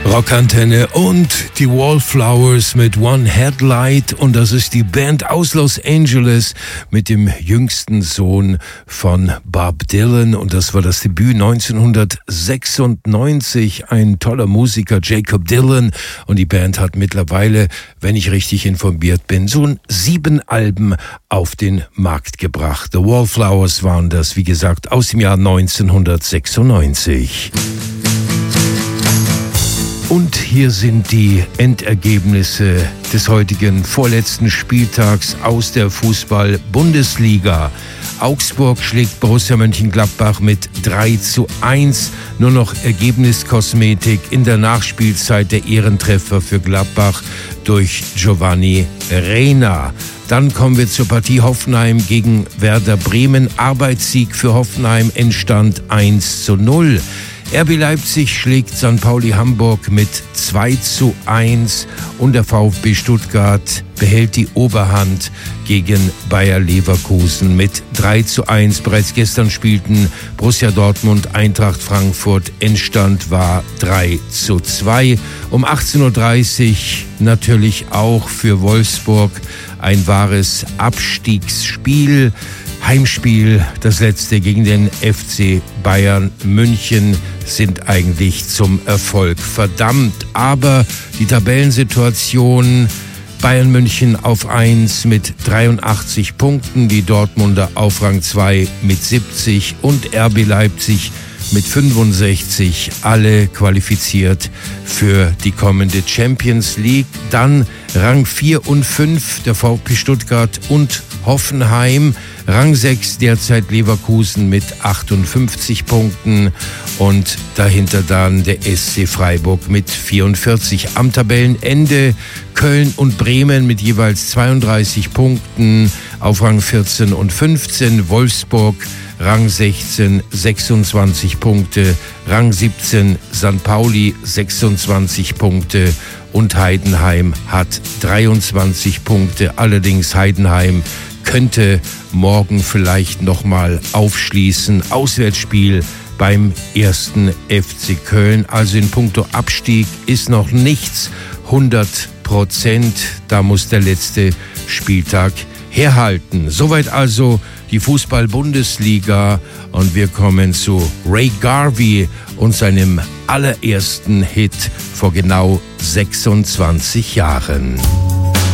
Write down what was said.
Rockantenne und die Wallflowers mit One Headlight, und das ist die Band aus Los Angeles mit dem jüngsten Sohn von Bob Dylan, und das war das Debüt 1996. Ein toller Musiker, Jakob Dylan, und die Band hat mittlerweile, wenn ich richtig informiert bin, so 7 Alben auf den Markt gebracht. The Wallflowers waren das, wie gesagt, aus dem Jahr 1996. Und hier sind die Endergebnisse des heutigen vorletzten Spieltags aus der Fußball-Bundesliga. Augsburg schlägt Borussia Mönchengladbach mit 3:1. Nur noch Ergebniskosmetik in der Nachspielzeit, der Ehrentreffer für Gladbach durch Giovanni Reyna. Dann kommen wir zur Partie Hoffenheim gegen Werder Bremen. Arbeitssieg für Hoffenheim, Endstand 1:0. RB Leipzig schlägt St. Pauli Hamburg mit 2:1 und der VfB Stuttgart behält die Oberhand gegen Bayer Leverkusen mit 3:1. Bereits gestern spielten Borussia Dortmund Eintracht Frankfurt. Endstand war 3:2. Um 18:30 Uhr natürlich auch für Wolfsburg ein wahres Abstiegsspiel. Heimspiel, das letzte gegen den FC Bayern München, sind eigentlich zum Erfolg verdammt. Aber die Tabellensituation: Bayern München auf 1 mit 83 Punkten, die Dortmunder auf Rang 2 mit 70 und RB Leipzig mit 65, alle qualifiziert für die kommende Champions League. Dann Rang 4 und 5 der VfB Stuttgart und Hoffenheim. Rang 6 derzeit Leverkusen mit 58 Punkten und dahinter dann der SC Freiburg mit 44. Am Tabellenende Köln und Bremen mit jeweils 32 Punkten auf Rang 14 und 15. Wolfsburg Rang 16, 26 Punkte. Rang 17 St. Pauli 26 Punkte und Heidenheim hat 23 Punkte. Allerdings Heidenheim könnte morgen vielleicht nochmal aufschließen. Auswärtsspiel beim 1. FC Köln. Also in puncto Abstieg ist noch nichts 100%. Da muss der letzte Spieltag herhalten. Soweit also die Fußball-Bundesliga, und wir kommen zu Ray Garvey und seinem allerersten Hit vor genau 26 Jahren.